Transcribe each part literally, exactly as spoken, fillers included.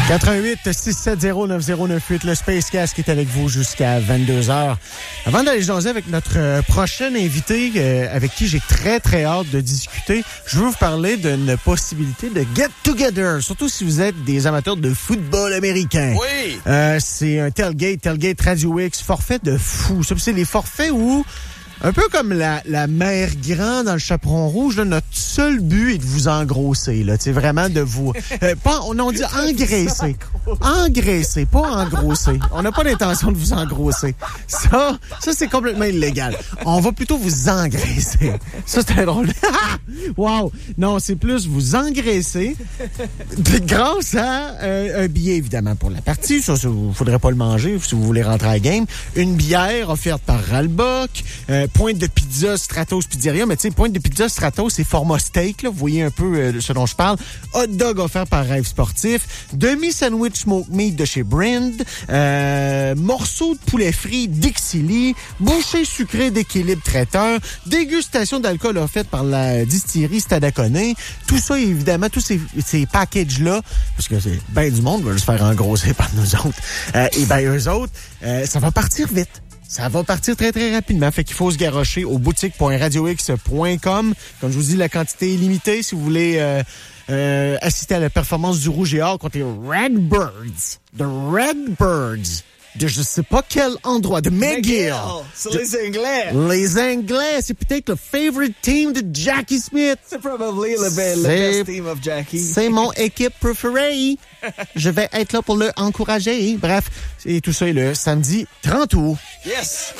quatre-vingt-huit six sept zéro neuf zéro neuf huit, le Spacecast qui est avec vous jusqu'à vingt-deux heures. Avant d'aller jaser avec notre euh, prochain invité, euh, avec qui j'ai très, très hâte de discuter, je veux vous parler d'une possibilité de get-together, surtout si vous êtes des amateurs de football américain. Oui! Euh, c'est un tailgate, tailgate Radio X, forfait de fou. Ça, c'est les forfaits où... Un peu comme la, la mère grand dans le chaperon rouge, là, notre seul but est de vous engrosser, là, tu sais, vraiment de vous... Euh, pas, on, on dit engraisser. Engraisser, pas engrosser. On n'a pas l'intention de vous engrosser. Ça, ça c'est complètement illégal. On va plutôt vous engraisser. Ça, c'est drôle. Wow! Non, c'est plus vous engraisser grâce à euh, un billet, évidemment, pour la partie. Ça, il ne faudrait pas le manger si vous voulez rentrer à la game. Une bière offerte par Ralbock. Euh, pointe de pizza Stratos Pizzeria, mais tu sais, pointe de pizza Stratos, c'est format steak, là. Vous voyez un peu euh, ce dont je parle. Hot dog offert par Rêve Sportif. Demi-sandwich smoke meat de chez Brind. Euh, morceau de poulet frit Dixie Lee. Bouchée sucrée d'Équilibre Traiteur. Dégustation d'alcool offerte par la distillerie Stadaconé. Tout ça, évidemment, tous ces, ces packages-là, parce que c'est ben du monde va se faire engrosser par nous autres. Euh, et ben eux autres, euh, ça va partir vite. Ça va partir très, très rapidement. Fait qu'il faut se garrocher au boutique point radio x point com. Comme je vous dis, la quantité est limitée. Si vous voulez euh, euh, assister à la performance du Rouge et Or contre les Redbirds. The Redbirds. De je sais pas quel endroit. De McGill. C'est les Anglais. Les Anglais. C'est peut-être le favorite team de Jackie Smith. C'est probablement le, be- le best team of Jackie. C'est mon équipe préférée. Je vais être là pour le encourager. Bref, et tout ça est le samedi trente août. Yes!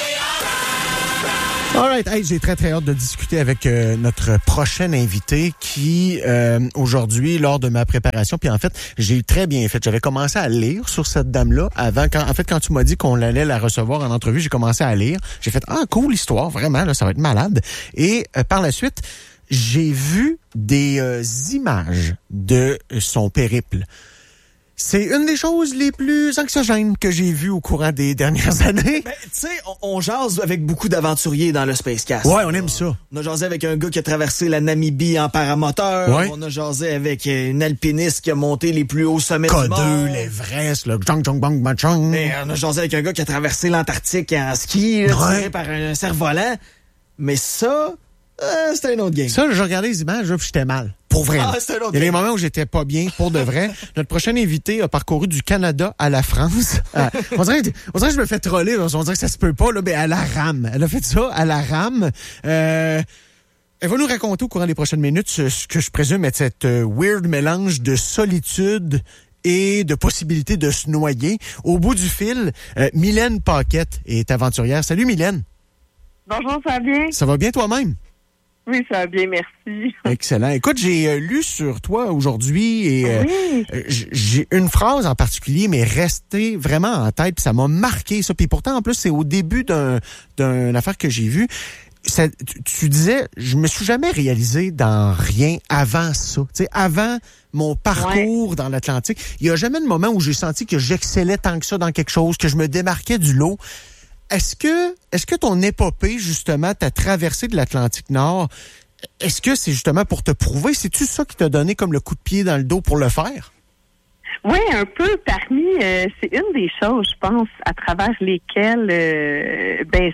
All right. Hey, j'ai très, très hâte de discuter avec euh, notre prochain invité qui, euh, aujourd'hui, lors de ma préparation, puis en fait, j'ai très bien fait. J'avais commencé à lire sur cette dame-là avant. Quand, en fait, quand tu m'as dit qu'on allait la recevoir en entrevue, j'ai commencé à lire. J'ai fait « Ah, cool histoire, vraiment, là, ça va être malade. » Et euh, par la suite, j'ai vu des euh, images de son périple. C'est une des choses les plus anxiogènes que j'ai vues au courant des dernières années. Ben, tu sais, on, on jase avec beaucoup d'aventuriers dans le Spacecast. Ouais, on aime ça. On a jasé avec un gars qui a traversé la Namibie en paramoteur. Ouais. On a jasé avec une alpiniste qui a monté les plus hauts sommets du monde. K deux, l'Everest, le Jong Jong Bang Bachong. Mais on a jasé avec un gars qui a traversé l'Antarctique en ski, là, Ouais. tiré par un cerf-volant. Mais ça, euh, c'était un autre game. Ça, j'ai regardé les images, là, puis j'étais mal. Pour vrai. Ah, c'est un autre Il y a des game. moments où j'étais pas bien, pour de vrai. Notre prochain invité a parcouru du Canada à la France. Euh, on, dirait, on dirait que je me fais troller. On dirait que ça se peut pas, là, mais à la rame. Elle a fait ça à la rame. Euh, elle va nous raconter au courant des prochaines minutes ce, ce que je présume être cette euh, weird mélange de solitude et de possibilité de se noyer. Au bout du fil, euh, Mylène Paquette est aventurière. Salut, Mylène. Bonjour, ça va bien? Ça va bien toi-même? Oui, ça va bien, merci. Excellent. Écoute, j'ai euh, lu sur toi aujourd'hui et euh, Oui. euh, j'ai une phrase en particulier, mais restée vraiment en tête, puis ça m'a marqué ça. Puis pourtant, en plus, c'est au début d'un d'une affaire que j'ai vue. Ça, tu, tu disais, je me suis jamais réalisé dans rien avant ça. Tu sais, avant mon parcours ouais. dans l'Atlantique, il y a jamais de moment où j'ai senti que j'excellais tant que ça dans quelque chose, que je me démarquais du lot. Est-ce que, est-ce que ton épopée, justement, ta traversée de l'Atlantique Nord, est-ce que c'est justement pour te prouver? C'est-tu ça qui t'a donné comme le coup de pied dans le dos pour le faire? Oui, un peu. Parmi, euh, c'est une des choses, je pense, à travers lesquelles, euh, ben,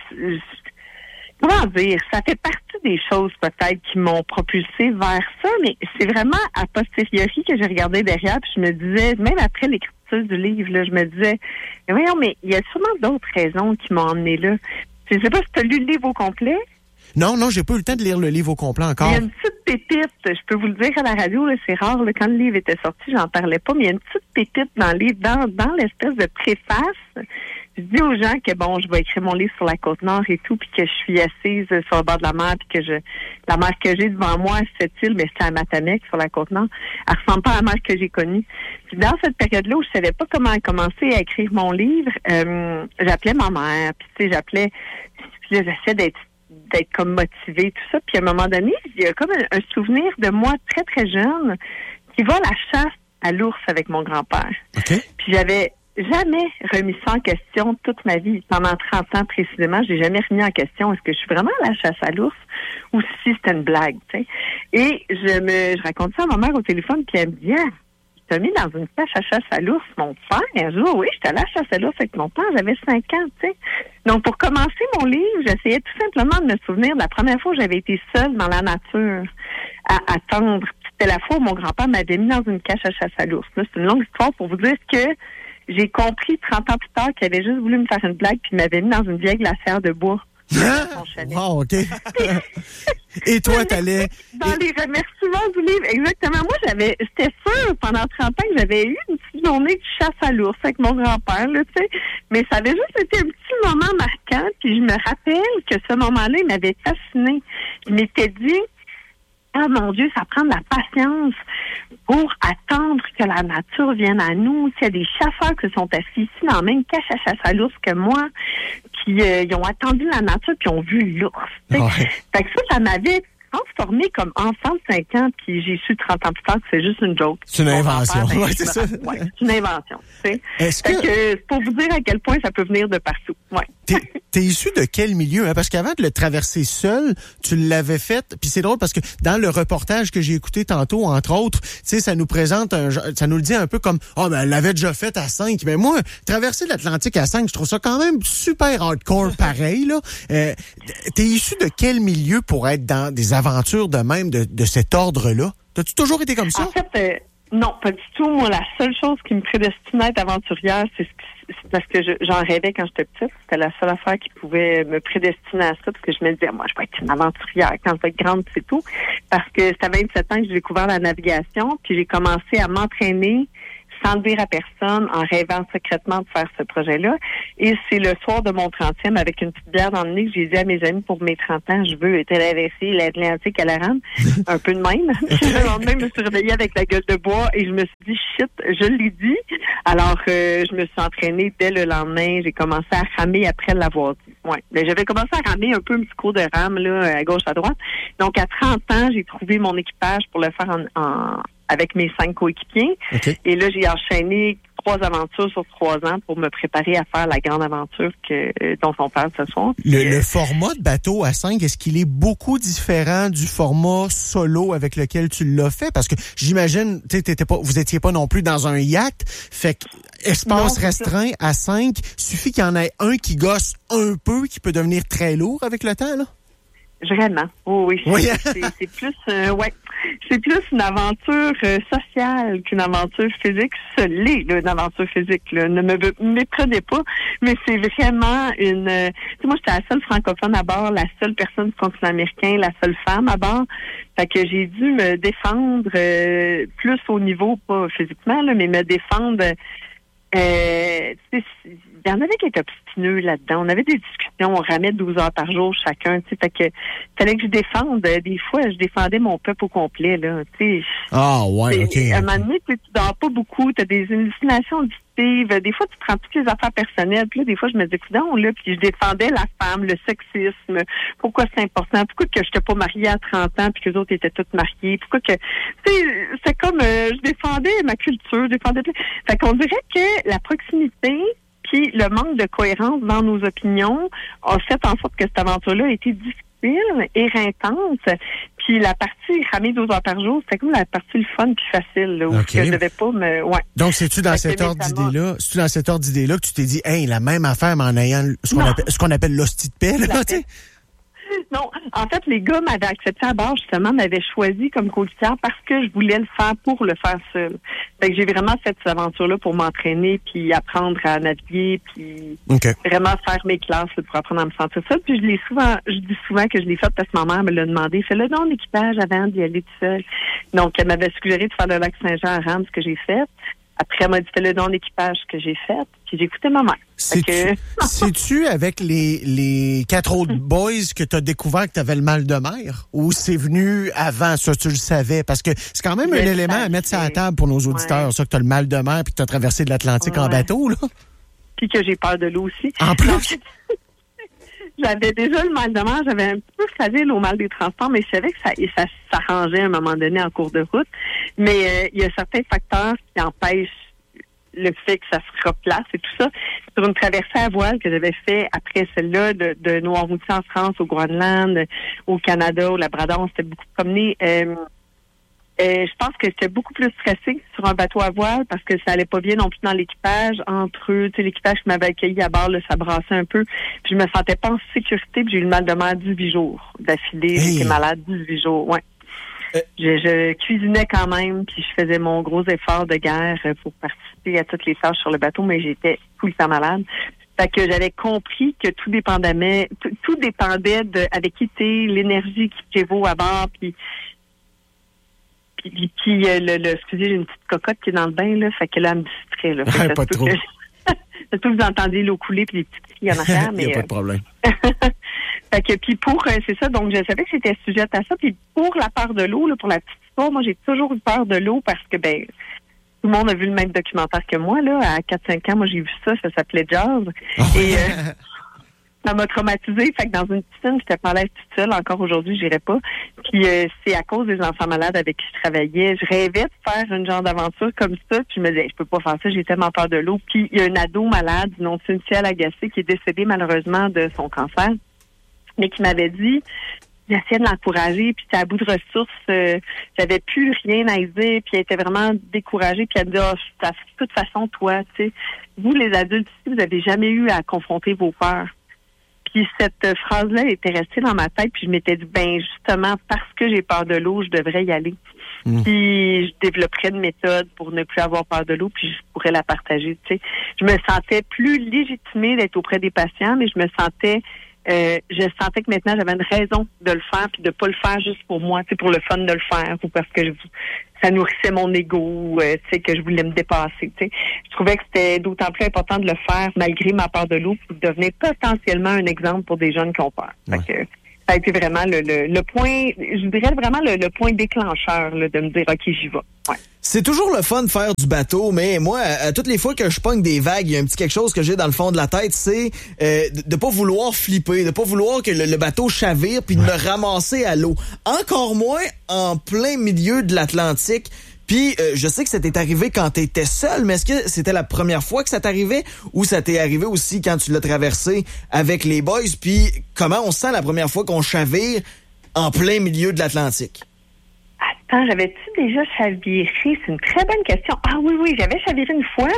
comment dire, ça fait partie des choses peut-être qui m'ont propulsé vers ça, mais c'est vraiment a posteriori que j'ai regardé derrière, puis je me disais, même après l'écriture du livre, là, je me disais, mais voyons, mais il y a sûrement d'autres raisons qui m'ont emmené là. Je sais pas si tu as lu le livre au complet. Non, non, j'ai pas eu le temps de lire le livre au complet encore. Il y a une petite pépite, je peux vous le dire à la radio, là, c'est rare, là, quand le livre était sorti, j'en parlais pas, mais il y a une petite pépite dans le livre, dans, dans l'espèce de préface. Je dis aux gens que bon, je vais écrire mon livre sur la Côte-Nord et tout, puis que je suis assise sur le bord de la mer, puis que je la mer que j'ai devant moi, cette île, mais c'est à Matamec, sur la Côte-Nord, elle ressemble pas à la mer que j'ai connue. Puis dans cette période-là où je savais pas comment commencer à écrire mon livre, euh, j'appelais ma mère, puis tu sais, j'appelais, puis là, j'essayais d'être d'être comme motivée, tout ça. Puis à un moment donné, il y a comme un, un souvenir de moi très, très jeune qui va à la chasse à l'ours avec mon grand-père. Okay. Puis j'avais jamais remis ça en question toute ma vie. Pendant trente ans précisément, j'ai jamais remis en question est-ce que je suis vraiment à la chasse à l'ours ou si c'était une blague, tu sais. Et je me je raconte ça à ma mère au téléphone, puis elle me dit ah, t'as mis dans une cage à chasse à l'ours, mon père. Je dis, oh oui, j'étais allée à la chasse à l'ours avec mon père, j'avais cinq ans, tu sais. Donc, pour commencer mon livre, j'essayais tout simplement de me souvenir de la première fois où j'avais été seule dans la nature à attendre. C'était la fois où mon grand-père m'avait mis dans une cage à chasse à l'ours. Là, c'est une longue histoire pour vous dire que j'ai compris trente ans plus tard qu'il avait juste voulu me faire une blague puis il m'avait mis dans une vieille glacière de bois. Wow, OK. Et toi, t'allais... Dans les remerciements du livre, exactement. Moi, j'avais, j'étais sûre pendant trente ans que j'avais eu une petite journée de chasse à l'ours avec mon grand-père, là, tu sais. Mais ça avait juste été un petit moment marquant. Puis je me rappelle que ce moment-là, il m'avait fascinée. Je m'étais dit, ah mon Dieu, ça prend de la patience pour attendre que la nature vienne à nous. S'il y a des chasseurs qui se sont assis ici dans la même cage à chasse à l'ours que moi, puis euh, ils ont attendu la nature puis ont vu l'ours. Ouais. Fait que ça, ça m'avait transformée comme enfant de cinq ans, puis j'ai su trente ans plus tard que c'est juste une joke. C'est une invention. Ben, ouais, c'est ça. Ouais, c'est une invention. T'sais. Est-ce fait que... que c'est pour vous dire à quel point ça peut venir de partout. Ouais. T'es, t'es issu de quel milieu? Hein? Parce qu'avant de le traverser seul, tu l'avais fait. Puis c'est drôle parce que dans le reportage que j'ai écouté tantôt, entre autres, tu sais, ça nous présente, un, ça nous le dit un peu comme, oh, ben, elle l'avait déjà fait à cinq. Mais moi, traverser l'Atlantique à cinq, je trouve ça quand même super hardcore pareil, là. Euh, t'es issu de quel milieu pour être dans des aventures de même, de, de cet ordre-là? T'as-tu toujours été comme ça? En fait, euh, non, pas du tout. Moi, la seule chose qui me prédestine à être aventurière, c'est, c'est parce que je, j'en rêvais quand j'étais petite. C'était la seule affaire qui pouvait me prédestiner à ça, parce que je me disais, moi, je vais être une aventurière quand je vais être grande, c'est tout. Parce que c'était à vingt-sept ans que j'ai découvert la navigation, puis j'ai commencé à m'entraîner sans le dire à personne, en rêvant secrètement de faire ce projet-là. Et c'est le soir de mon trentième, avec une petite bière dans le nez, que j'ai dit à mes amis, pour mes trente ans, je veux traverser l'Atlantique à la rame. Un peu de même. Le lendemain, je me suis réveillée avec la gueule de bois et je me suis dit, shit, je l'ai dit. Alors, euh, je me suis entraînée dès le lendemain. J'ai commencé à ramer après l'avoir dit. Ouais. Mais j'avais commencé à ramer un peu un petit cours de rame, là, à gauche, à droite. Donc, à trente ans, j'ai trouvé mon équipage pour le faire en, en avec mes cinq coéquipiers. Okay. Et là, j'ai enchaîné trois aventures sur trois ans pour me préparer à faire la grande aventure que, dont on parle ce soir. Le, euh, le format de bateau à cinq, est-ce qu'il est beaucoup différent du format solo avec lequel tu l'as fait? Parce que j'imagine, tu sais, t'étais pas, vous étiez pas non plus dans un yacht. Fait que espace non, restreint ça. À cinq, suffit qu'il y en ait un qui gosse un peu, qui peut devenir très lourd avec le temps, là? Vraiment. Oh, oui. oui. C'est, c'est plus, euh, ouais. C'est plus une aventure euh, sociale qu'une aventure physique. Ce l'est, là, une aventure physique, là. Ne me méprenez pas, mais c'est vraiment une... Euh, tu sais, moi, j'étais la seule francophone à bord, la seule personne du continent américain, la seule femme à bord. Fait que j'ai dû me défendre euh, plus au niveau, pas physiquement, là, mais me défendre... Euh, il y en avait quelques obstineux là-dedans. On avait des discussions, on ramait douze heures par jour chacun. Fait que fallait que je défende. Des fois, je défendais mon peuple au complet. Là, t'sais. Ah ouais, ok. À un moment donné, tu dors pas beaucoup, tu as des hallucinations auditives. Des fois, tu prends toutes les affaires personnelles. Puis là, des fois, je me disais, coudonc, là, puis je défendais la femme, le sexisme. Pourquoi c'est important? Pourquoi que je n'étais pas mariée à trente ans puis que les autres étaient toutes mariées? Pourquoi que... Tu sais, c'est comme... Euh, je défendais ma culture, je défendais... Fait qu'on dirait que la proximité puis le manque de cohérence dans nos opinions a fait en sorte que cette aventure-là a été difficile, éreintante. Puis la partie ramer douze heures par jour, c'était comme la partie le fun puis facile, là, où okay. je devais pas me... Ouais. Donc, c'est-tu dans cet ordre d'idée-là, c'est-tu dans cet ordre d'idée-là que tu t'es dit, hey, la même affaire, mais en ayant ce qu'on, appelle, ce qu'on appelle l'hostie de paix, là, tu sais? Non, en fait, les gars m'avaient accepté à bord, justement, m'avaient choisi comme coéquipière parce que je voulais le faire pour le faire seul. Fait que j'ai vraiment fait cette aventure-là pour m'entraîner, puis apprendre à naviguer, puis okay. vraiment faire mes classes là, pour apprendre à me sentir seule. Puis je l'ai souvent, je dis souvent que je l'ai fait parce que ma mère me l'a demandé. Fais-le dans l'équipage avant d'y aller tout seul. Donc, elle m'avait suggéré de faire le lac Saint-Jean à rame, ce que j'ai fait. Après, elle m'a dit, fais-le dans l'équipage que j'ai fait. Puis j'ai écouté ma mère. C'est-tu, que... c'est-tu avec les, les quatre autres boys que tu as découvert que tu avais le mal de mer? Ou c'est venu avant, ça, tu le savais? Parce que c'est quand même je un élément à mettre sur la table pour nos auditeurs, ouais. ça, que tu as le mal de mer puis que tu as traversé de l'Atlantique ouais. en bateau, là. Puis que j'ai peur de l'eau aussi. En plus? Donc, j'avais déjà le mal de mer, j'avais un peu fragile au mal des transports, mais je savais que ça, ça s'arrangeait à un moment donné en cours de route. Mais euh, il y a certains facteurs qui empêchent le fait que ça se replace et tout ça. Sur une traversée à voile que j'avais fait après celle-là de, de Noirmoutier en France, au Groenland, au Canada, au Labrador, on s'était beaucoup promené. Euh, Euh, je pense que j'étais beaucoup plus stressée sur un bateau à voile parce que ça allait pas bien non plus dans l'équipage. Entre eux, tu sais, l'équipage qui m'avait accueilli à bord, là, ça brassait un peu. Puis je me sentais pas en sécurité, puis j'ai eu le mal de mer dix-huit jours d'affilée. Hey. J'étais malade dix-huit jours, ouais. Euh. Je, je cuisinais quand même, puis je faisais mon gros effort de guerre pour participer à toutes les tâches sur le bateau, mais j'étais tout le temps malade. Fait que j'avais compris que tout dépendait, tout, tout dépendait de avec qui t'es, l'énergie qui prévaut à bord, puis Puis, puis, puis euh, le, le, excusez, j'ai une petite cocotte qui est dans le bain, là, fait que là, elle me distrait, là. Ouais, pas trop. Ça peut vous entendez l'eau couler puis les petites cris en arrière, mais... Il n'y a pas euh... de problème. Fait que, puis pour, euh, c'est ça, donc je savais que j'étais sujette à ça, puis pour la peur de l'eau, là, pour la petite histoire, moi, j'ai toujours eu peur de l'eau parce que, ben, tout le monde a vu le même documentaire que moi, là, à quatre cinq ans, moi, j'ai vu ça, ça s'appelait Jazz, oh. et... Euh, ça m'a traumatisée. Fait que dans une piscine, j'étais pas à l'aise toute seule. Encore aujourd'hui, j'irais pas. Puis euh, c'est à cause des enfants malades avec qui je travaillais. Je rêvais de faire une genre d'aventure comme ça. Puis je me disais, je peux pas faire ça. J'ai tellement peur de l'eau. Puis il y a un ado malade, du nom de Cynthia Lagacé, qui est décédé malheureusement de son cancer, mais qui m'avait dit, j'essayais de l'encourager. Puis c'était à bout de ressources. Euh, j'avais plus rien à dire. Puis elle était vraiment découragée. Puis elle me dit, oh, de toute façon, toi, tu sais, vous les adultes ici, vous avez jamais eu à confronter vos peurs. Puis cette phrase-là était restée dans ma tête, puis je m'étais dit, ben justement, parce que j'ai peur de l'eau, je devrais y aller. Mmh. Puis je développerais une méthode pour ne plus avoir peur de l'eau, puis je pourrais la partager. Tu sais, je me sentais plus légitimée d'être auprès des patients, mais je me sentais, euh, je sentais que maintenant j'avais une raison de le faire, puis de pas le faire juste pour moi, tu sais, pour le fun de le faire, ou parce que je, ça nourrissait mon ego, euh, tu sais, que je voulais me dépasser, tu sais. Je trouvais que c'était d'autant plus important de le faire malgré ma peur de l'eau pour devenir potentiellement un exemple pour des jeunes qui ont peur. Ouais. Fait que ça a été vraiment le, le, le point, je dirais vraiment le, le point déclencheur là, de me dire, OK, j'y vais. Ouais. C'est toujours le fun de faire du bateau, mais moi, à, à toutes les fois que je pogne des vagues, il y a un petit quelque chose que j'ai dans le fond de la tête, c'est euh, de, de pas vouloir flipper, de pas vouloir que le, le bateau chavire puis de me ramasser à l'eau. Encore moins en plein milieu de l'Atlantique. Puis, euh, je sais que ça t'est arrivé quand t'étais seul, mais est-ce que c'était la première fois que ça t'arrivait ou ça t'est arrivé aussi quand tu l'as traversé avec les boys? Puis, comment on sent la première fois qu'on chavire en plein milieu de l'Atlantique? Attends, j'avais-tu déjà chaviré? C'est une très bonne question. Ah oui, oui, j'avais chaviré une fois.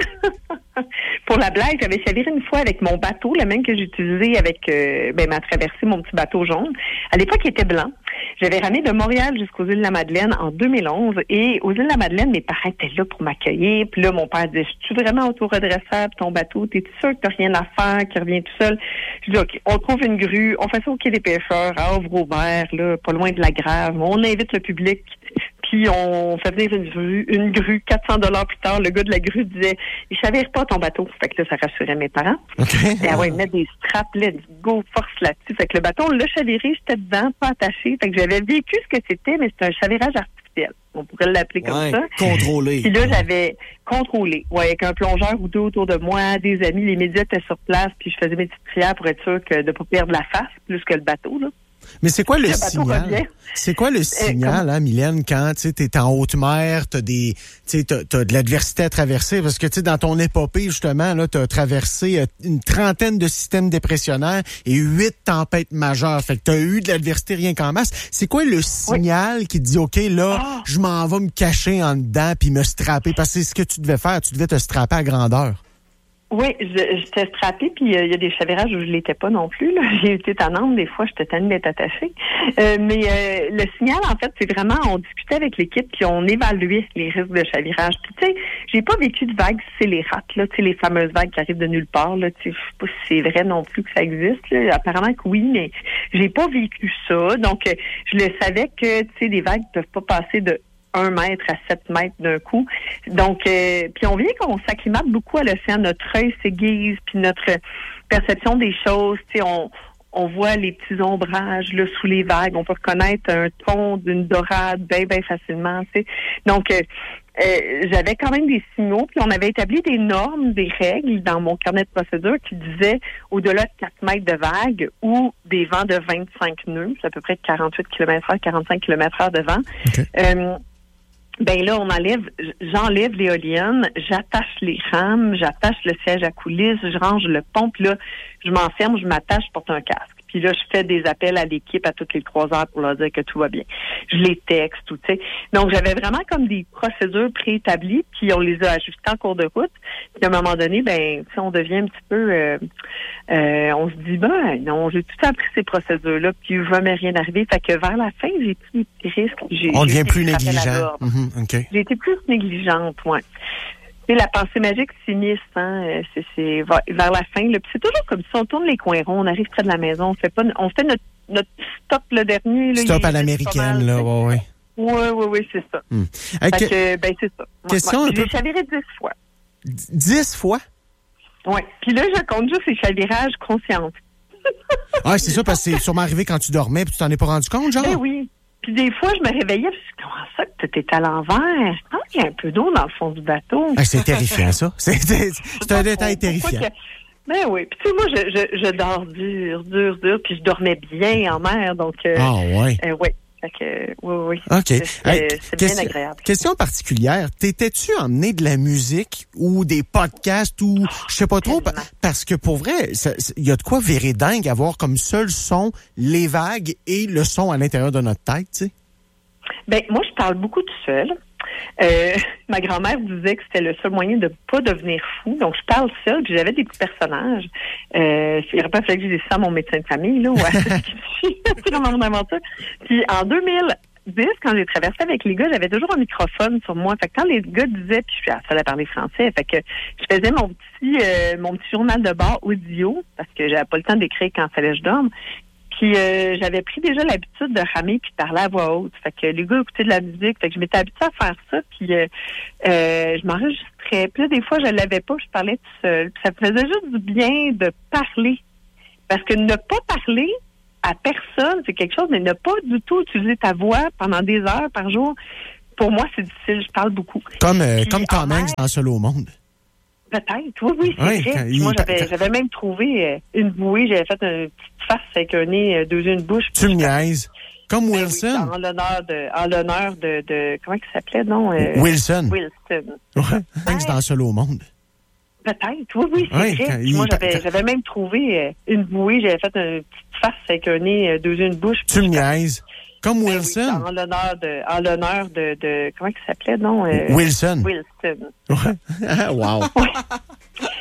Pour la blague, j'avais chaviré une fois avec mon bateau, le même que j'utilisais avec euh, ben, ma traversée, mon petit bateau jaune. À l'époque, il était blanc. J'avais ramené de Montréal jusqu'aux îles de la Madeleine en deux mille onze. Et aux îles de la Madeleine, mes parents étaient là pour m'accueillir. Puis là, mon père disait, je suis vraiment autoredressable, ton bateau, t'es sûr que t'as rien à faire, qu'il revient tout seul? Je dis, OK, on trouve une grue, on fait ça au quai des pêcheurs, à Havre-Aubert, là, pas loin de la Grave. On invite le public. Puis on fait venir une grue, une grue, quatre cents dollars plus tard, le gars de la grue disait, il chavire pas ton bateau. Fait que là, ça rassurait mes parents. Okay. Et ah ouais, ils mettent des straps, let's go, force là-dessus. Fait que le bateau, on l'a chaviré, j'étais dedans, pas attaché. Fait que j'avais vécu ce que c'était, mais c'était un chavirage artificiel. On pourrait l'appeler comme ouais, ça. Contrôlé. Puis là, j'avais contrôlé. Ouais, avec un plongeur ou deux autour de moi, des amis, les médias étaient sur place, puis je faisais mes petites prières pour être sûr que de pas perdre la face plus que le bateau, là. Mais c'est quoi le, le signal? C'est quoi le signal, hein, Mylène, quand tu es en haute mer, tu as des t'as, t'as de l'adversité à traverser? Parce que tu sais, dans ton épopée, justement, là, tu as traversé une trentaine de systèmes dépressionnaires et huit tempêtes majeures. Fait que tu as eu de l'adversité rien qu'en masse. C'est quoi le signal oui. qui te dit, OK, là, oh. je m'en vais me cacher en dedans puis me strapper? Parce que c'est ce que tu devais faire. Tu devais te strapper à grandeur. Oui, j'étais strappée, puis il euh, y a des chavirages où je l'étais pas non plus. Là. J'ai été tannante, des fois, j'étais tannée d'être attachée. Euh, mais euh, le signal, en fait, c'est vraiment, on discutait avec l'équipe, puis on évaluait les risques de chavirage. Puis tu sais, j'ai pas vécu de vagues scélérates, là, tu sais, les fameuses vagues qui arrivent de nulle part, là, tu sais, je sais pas si c'est vrai non plus que ça existe, là. Apparemment que oui, mais j'ai pas vécu ça. Donc, euh, je le savais que, tu sais, des vagues peuvent pas passer de un mètre à sept mètres d'un coup. Donc, euh, puis on vient qu'on s'acclimate beaucoup à l'océan. Notre œil s'aiguise, puis notre perception des choses, tu sais, on, on voit les petits ombrages là sous les vagues. On peut reconnaître un ton d'une dorade bien, bien facilement, tu sais. Donc, euh, euh, j'avais quand même des signaux, puis on avait établi des normes, des règles dans mon carnet de procédure qui disaient au-delà de quatre mètres de vague ou des vents de vingt-cinq nœuds, c'est à peu près quarante-huit kilomètres heure, quarante-cinq kilomètres heure de vent. Okay. Euh, Ben là, on enlève, j'enlève l'éolienne, j'attache les rames, j'attache le siège à coulisses, je range le pont, puis là, je m'enferme, je m'attache, je porte un casque. Puis là, je fais des appels à l'équipe à toutes les trois heures pour leur dire que tout va bien. Je les texte, tout, tu sais. Donc, j'avais vraiment comme des procédures préétablies, puis on les a ajustées en cours de route. Puis à un moment donné, ben, tu sais, on devient un petit peu... Euh, euh, on se dit, ben, non, j'ai tout appris ces procédures-là, puis il ne va jamais rien arriver. Fait que vers la fin, j'ai pris des petits risques. J'ai, on devient j'ai plus négligent. Mm-hmm, okay. J'ai été plus négligente, ouais. C'est la pensée magique sinistre, hein. C'est, c'est vers la fin. Là. Puis c'est toujours comme ça. On tourne les coins ronds, on arrive près de la maison, on fait pas, on fait notre, notre stop le dernier. Là, stop à l'américaine, là, ouais, ouais. Oui, oui, oui, c'est ça. Hmm. Fait que, que, ben, c'est ça. Question ouais, un peu... J'ai chaviré dix fois. Dix fois? Oui. Puis là, je compte juste les chavirages conscients. Ah, c'est ça, parce que c'est sûrement arrivé quand tu dormais puis tu t'en es pas rendu compte, genre? Ben oui. Puis des fois, je me réveillais, puis je me comment ça que tu étais à l'envers? Ah, il y a un peu d'eau dans le fond du bateau. Ah, c'est terrifiant, ça. C'est, c'est, c'est un détail terrifiant. Que... Ben oui. Puis tu sais, moi, je, je, je dors dur, dur, dur, puis je dormais bien en mer, donc... Euh, ah, ouais. Euh, oui. Fait que, oui, oui. OK. C'est, hey, c'est question, bien agréable. Question particulière. T'étais-tu emmené de la musique ou des podcasts ou je sais pas trop? Tellement. Parce que pour vrai, il y a de quoi virer dingue avoir comme seul son les vagues et le son à l'intérieur de notre tête, tu sais? Ben, moi, je parle beaucoup tout seul. Euh, ma grand-mère disait que c'était le seul moyen de pas devenir fou. Donc, je parle seule, puis j'avais des petits personnages. Euh, il n'aurait pas fallu que je dise ça à mon médecin de famille, là, ou à c'est vraiment mon aventure. Puis, en deux mille dix, quand j'ai traversé avec les gars, j'avais toujours un microphone sur moi. Fait que quand les gars disaient, puis je suis à seule à parler français, fait que je faisais mon petit euh, mon petit journal de bord audio, parce que j'avais pas le temps d'écrire quand il fallait que je dorme. Puis euh, j'avais pris déjà l'habitude de ramer puis de parler à voix haute. Fait que les gars écoutaient de la musique. Fait que je m'étais habituée à faire ça. Puis euh, euh, je m'enregistrais. Puis là, des fois, je l'avais pas. Je parlais tout seul. Puis ça me faisait juste du bien de parler. Parce que ne pas parler à personne, c'est quelque chose, mais ne pas du tout utiliser ta voix pendant des heures par jour, pour moi, c'est difficile. Je parle beaucoup. Comme, euh, comme Tom Hanks dans Seul au monde. Peut-être, oui, oui, c'est oui, vrai. il... Moi, j'avais, j'avais même trouvé euh, une bouée, j'avais fait une petite face avec un nez, euh, deux yeux, une bouche. Tu me niaises. Comme Wilson. Ben oui, en l'honneur de, en l'honneur de, de, comment il s'appelait, non? Euh, Wilson. Wilson. Ouais, Hanks dans Seul au monde. Peut-être, oui, oui, c'est oui, vrai. Il... Moi, j'avais, j'avais même trouvé euh, une bouée, j'avais fait une petite face avec un nez, euh, deux yeux, une bouche. Tu me niaises. Comme ben Wilson. Oui, en l'honneur de, en l'honneur de, de comment il s'appelait, non? Euh, Wilson. Wilson. Ouais. Wow.